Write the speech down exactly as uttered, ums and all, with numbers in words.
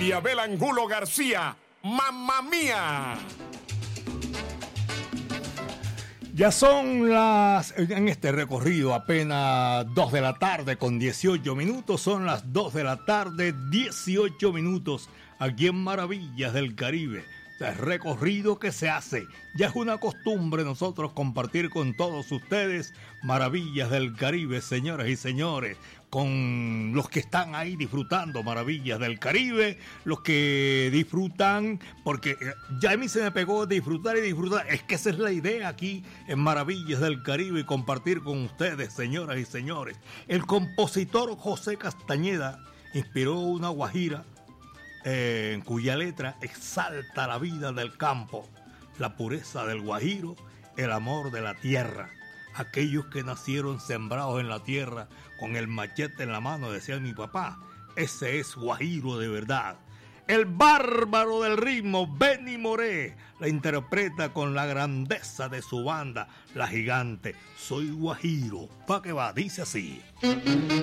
y Abel Angulo García, Mamma Mía. Ya son las, en este recorrido apenas dos de la tarde con dieciocho minutos, son las dos de la tarde, dieciocho minutos, aquí en Maravillas del Caribe. El recorrido que se hace, ya es una costumbre nosotros compartir con todos ustedes Maravillas del Caribe, señoras y señores, con los que están ahí disfrutando Maravillas del Caribe, los que disfrutan, porque ya a mí se me pegó disfrutar y disfrutar, es que esa es la idea aquí en Maravillas del Caribe, compartir con ustedes, señoras y señores. El compositor José Castañeda inspiró una guajira Eh, en cuya letra exalta la vida del campo, la pureza del guajiro, el amor de la tierra. Aquellos que nacieron sembrados en la tierra con el machete en la mano, decía mi papá, ese es guajiro de verdad. El bárbaro del ritmo, Benny Moré, la interpreta con la grandeza de su banda, La Gigante. Soy guajiro, pa' que va, dice así.